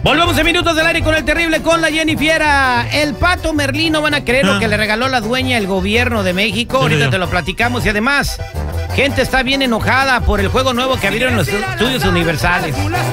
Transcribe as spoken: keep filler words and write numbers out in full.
Volvemos en minutos del aire con el terrible, con la Jennifiera. El Pato Merlín, no van a creer lo que le regaló la dueña el gobierno de México. Ahorita te lo platicamos y además, gente está bien enojada por el juego nuevo que abrieron los estudios universales.